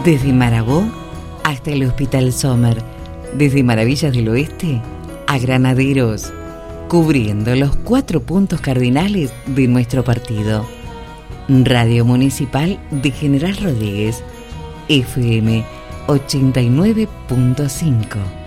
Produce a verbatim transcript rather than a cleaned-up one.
Desde Marabó hasta el Hospital Sommer, desde Maravillas del Oeste a Granaderos, cubriendo los cuatro puntos cardinales de nuestro partido. Radio Municipal de General Rodríguez, F M ochenta y nueve punto cinco.